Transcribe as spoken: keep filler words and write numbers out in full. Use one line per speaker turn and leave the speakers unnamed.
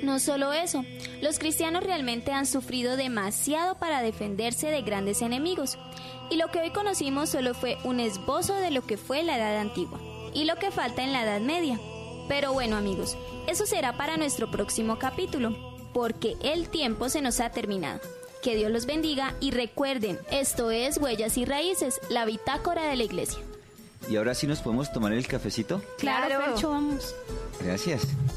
No solo eso, los cristianos realmente han sufrido demasiado para defenderse de grandes enemigos, y lo que hoy conocimos solo fue un esbozo de lo que fue la Edad Antigua, y lo que falta en la Edad Media. Pero bueno, amigos, eso será para nuestro próximo capítulo, porque el tiempo se nos ha terminado. Que Dios los bendiga y recuerden, esto es Huellas y Raíces, la bitácora de la iglesia.
¿Y ahora sí nos podemos tomar el cafecito?
Claro,
Claro.
Fercho, vamos.
Gracias.